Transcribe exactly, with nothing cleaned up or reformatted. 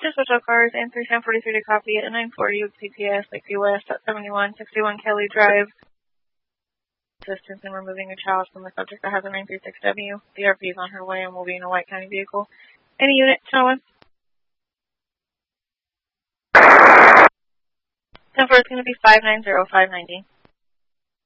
Just switch out cars, and three ten forty-three to copy at nine forty with C P S, Lakeview West at seventy-one sixty-one Kelly Drive. Assistance in removing a child from the subject that has a nine three six W. D R P is on her way and will be in a White County vehicle. Any unit, gentlemen? ten four is going to be five nine zero five ninety.